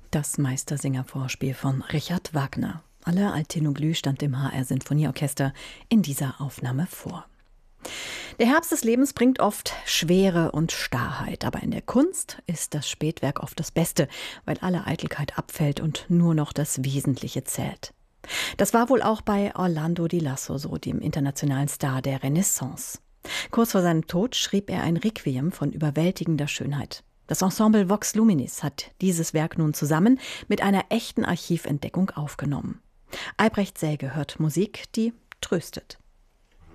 Das Meistersinger-Vorspiel von Richard Wagner. Alle Altino Glü stand dem HR Sinfonieorchester in dieser Aufnahme vor. Der Herbst des Lebens bringt oft Schwere und Starrheit, aber in der Kunst ist das Spätwerk oft das Beste, weil alle Eitelkeit abfällt und nur noch das Wesentliche zählt. Das war wohl auch bei Orlando di Lasso so, dem internationalen Star der Renaissance. Kurz vor seinem Tod schrieb er ein Requiem von überwältigender Schönheit. Das Ensemble Vox Luminis hat dieses Werk nun zusammen mit einer echten Archiventdeckung aufgenommen. Albrecht Säge hört Musik, die tröstet.